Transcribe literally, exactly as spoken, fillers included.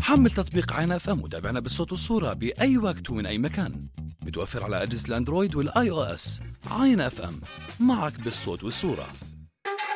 حمل تطبيق عين اف ام وتابعنا بالصوت والصورة بأي وقت ومن أي مكان. متوفر على أجهزة الأندرويد والآي أو إس. عين اف ام، معك بالصوت والصورة.